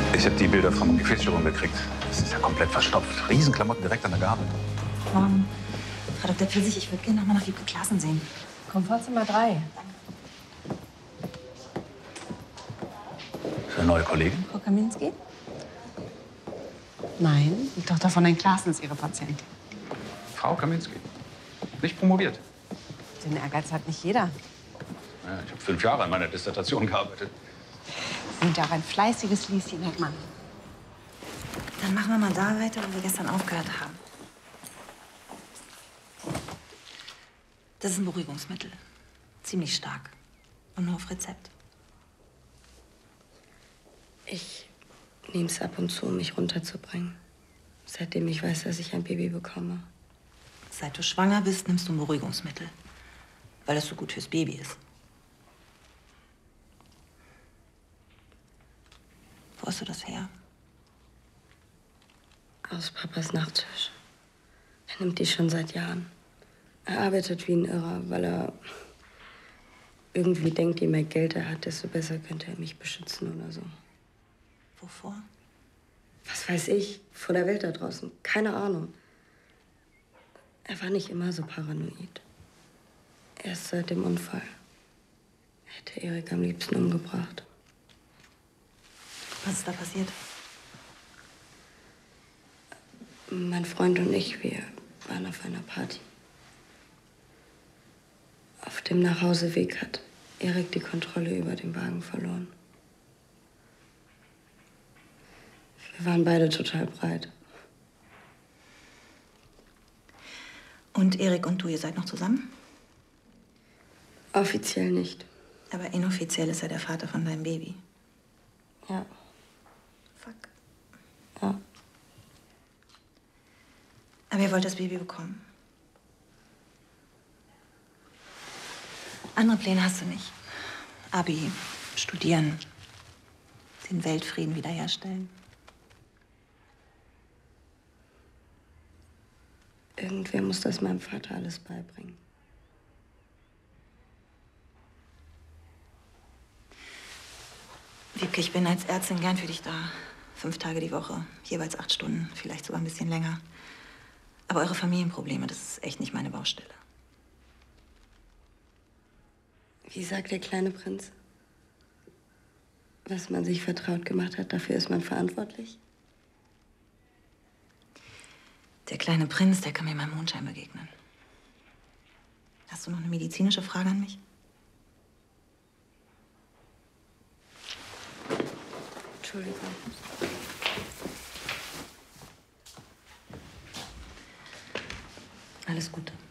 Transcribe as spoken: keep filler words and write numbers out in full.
Ich habe die Bilder vom Gefäßchirurgen gekriegt. Das ist ja komplett verstopft. Riesenklamotten direkt an der Gabel. Morgen. Frau Doktor Pfirsich, ich würde gerne noch mal nach Wiebke Klassen sehen. Komfortzimmer drei. Ist eine neue Kollegin? Frau Kaminski? Nein, die Tochter von Herrn Klaassen ist ihre Patientin. Frau Kaminski. Nicht promoviert. Den Ehrgeiz hat nicht jeder. Ja, ich habe fünf Jahre an meiner Dissertation gearbeitet. Sie sind ja auch ein fleißiges Lieschen, Herr Mann. Dann machen wir mal da weiter, wo wir gestern aufgehört haben. Das ist ein Beruhigungsmittel. Ziemlich stark. Und nur auf Rezept. Ich nehme es ab und zu, um mich runterzubringen. Seitdem ich weiß, dass ich ein Baby bekomme. Seit du schwanger bist, nimmst du ein Beruhigungsmittel. Weil es so gut fürs Baby ist. Wo hast du das her? Aus Papas Nachttisch. Er nimmt die schon seit Jahren. Er arbeitet wie ein Irrer, weil er irgendwie denkt, je mehr Geld er hat, desto besser könnte er mich beschützen oder so. Wovor? Was weiß ich, vor der Welt da draußen. Keine Ahnung. Er war nicht immer so paranoid. Erst seit dem Unfall. Er hätte Erik am liebsten umgebracht. Was ist da passiert? Mein Freund und ich, wir waren auf einer Party. Auf dem Nachhauseweg hat Erik die Kontrolle über den Wagen verloren. Wir waren beide total breit. Und Erik und du, ihr seid noch zusammen? Offiziell nicht. Aber inoffiziell ist er der Vater von deinem Baby. Ja. Fuck. Ja. Aber ihr wollt das Baby bekommen. Andere Pläne hast du nicht. Abi, studieren, den Weltfrieden wiederherstellen. Irgendwer muss das meinem Vater alles beibringen. Wiebke, ich bin als Ärztin gern für dich da. Fünf Tage die Woche, jeweils acht Stunden, vielleicht sogar ein bisschen länger. Aber eure Familienprobleme, das ist echt nicht meine Baustelle. Wie sagt der kleine Prinz? Was man sich vertraut gemacht hat, dafür ist man verantwortlich? Der kleine Prinz, der kann mir beim Mondschein begegnen. Hast du noch eine medizinische Frage an mich? Entschuldigung. Alles Gute.